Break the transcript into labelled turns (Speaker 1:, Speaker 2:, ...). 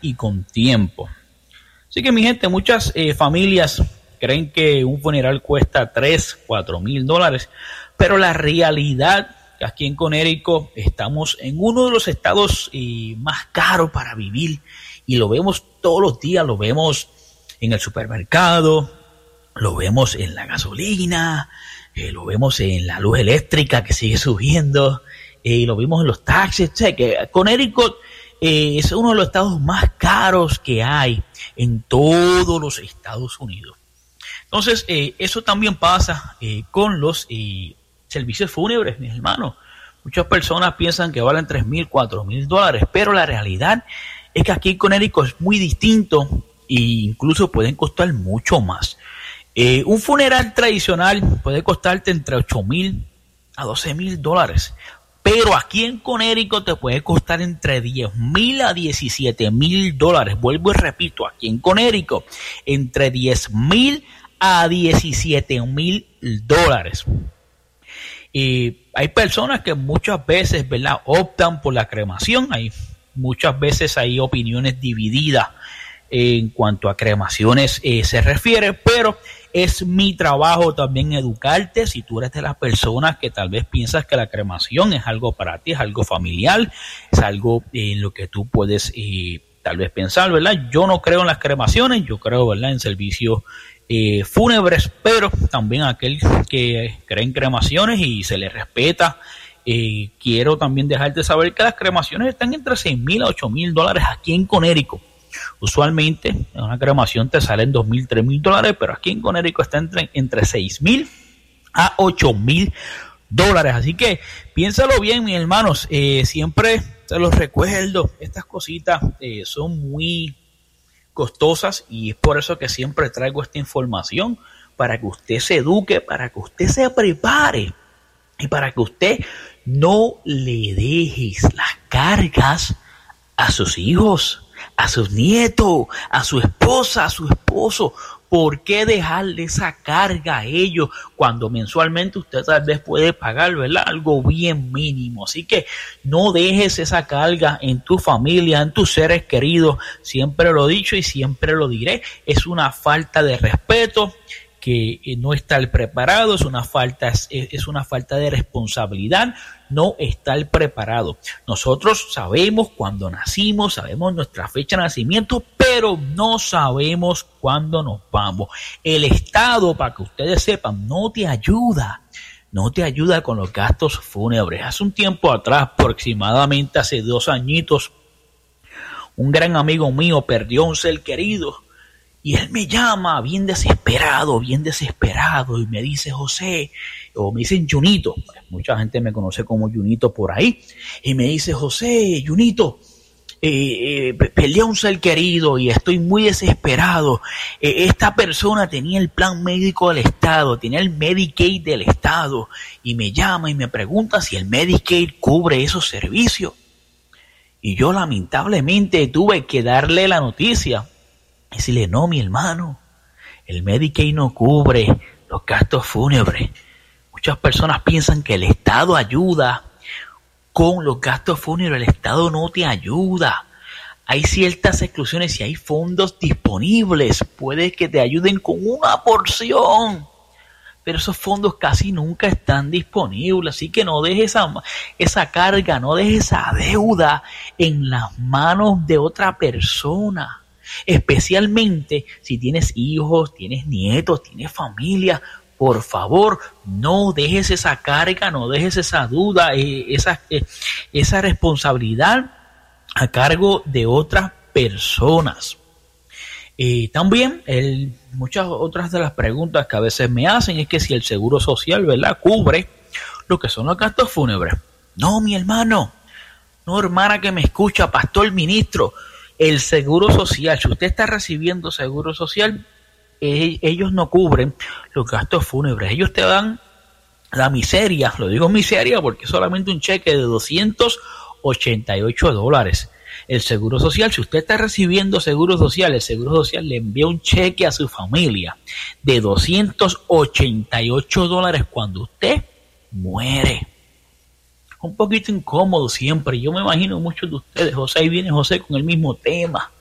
Speaker 1: y con tiempo. Así que mi gente, muchas familias creen que un funeral cuesta $3,000-4,000, pero la realidad que aquí en Connecticut estamos en uno de los estados más caros para vivir, y lo vemos todos los días, lo vemos en el supermercado, lo vemos en la gasolina, lo vemos en la luz eléctrica que sigue subiendo, y lo vimos en los taxis. O sea, que Connecticut es uno de los estados más caros que hay en todos los Estados Unidos. Entonces, eso también pasa con los servicios fúnebres, mis hermanos. Muchas personas piensan que valen $3,000-4,000, pero la realidad es que aquí en Connecticut es muy distinto e incluso pueden costar mucho más. Un funeral tradicional puede costarte entre $8,000 a $12,000, pero aquí en Connecticut te puede costar entre $10,000 a $17,000. Vuelvo y repito, aquí en Connecticut entre $10,000 a $17,000. Hay personas que muchas veces, ¿verdad?, optan por la cremación. Muchas veces hay opiniones divididas en cuanto a cremaciones se refiere, pero es mi trabajo también educarte. Si tú eres de las personas que tal vez piensas que la cremación es algo para ti, es algo familiar, es algo en lo que tú puedes tal vez pensar, ¿verdad? Yo no creo en las cremaciones, yo creo, ¿verdad?, en servicios fúnebres, pero también aquel que cree en cremaciones y se le respeta. Quiero también dejarte saber que las cremaciones están entre $6,000 a $8,000 aquí en Connecticut. Usualmente una cremación te sale en $2,000, $3,000, pero aquí en Connecticut está entre $6,000 a $8,000. Así que piénsalo bien, mis hermanos. Siempre te los recuerdo, estas cositas son muy costosas, y es por eso que siempre traigo esta información, para que usted se eduque, para que usted se prepare y para que usted no le dejes las cargas a sus hijos, a sus nietos, a su esposa, a su esposo. ¿Por qué dejarle esa carga a ellos cuando mensualmente usted tal vez puede pagar, ¿verdad?, algo bien mínimo? Así que no dejes esa carga en tu familia, en tus seres queridos. Siempre lo he dicho y siempre lo diré. Es una falta de respeto que no estar preparado, es una falta de responsabilidad no estar preparado. Nosotros sabemos cuándo nacimos, sabemos nuestra fecha de nacimiento, pero no sabemos cuándo nos vamos. El Estado, para que ustedes sepan, no te ayuda con los gastos fúnebres. Hace un tiempo atrás, aproximadamente hace 2 añitos, un gran amigo mío perdió un ser querido. Y él me llama bien desesperado, y me dice, José, o me dicen Junito, mucha gente me conoce como Junito por ahí, y me dice, José, Junito, perdí a un ser querido y estoy muy desesperado. Esta persona tenía el plan médico del Estado, tenía el Medicaid del Estado, y me llama y me pregunta si el Medicaid cubre esos servicios. Y yo lamentablemente tuve que darle la noticia. Decirle, no, mi hermano, el Medicaid no cubre los gastos fúnebres. Muchas personas piensan que el Estado ayuda con los gastos fúnebres. El Estado no te ayuda. Hay ciertas exclusiones y hay fondos disponibles. Puede que te ayuden con una porción, pero esos fondos casi nunca están disponibles. Así que no dejes esa carga, no dejes esa deuda en las manos de otra persona. Especialmente si tienes hijos, tienes nietos, tienes familia. Por favor, no dejes esa carga, no dejes esa duda, esa responsabilidad a cargo de otras personas. También muchas otras de las preguntas que a veces me hacen es que si el seguro social, ¿verdad?, cubre lo que son los gastos fúnebres. No, mi hermano, no, hermana que me escucha, pastor, ministro. El seguro social, si usted está recibiendo seguro social, ellos no cubren los gastos fúnebres. Ellos te dan la miseria, lo digo miseria porque es solamente un cheque de $288. El seguro social, si usted está recibiendo seguro social, el seguro social le envía un cheque a su familia de $288 cuando usted muere. Un poquito incómodo siempre. Yo me imagino muchos de ustedes, José, ahí viene José con el mismo tema.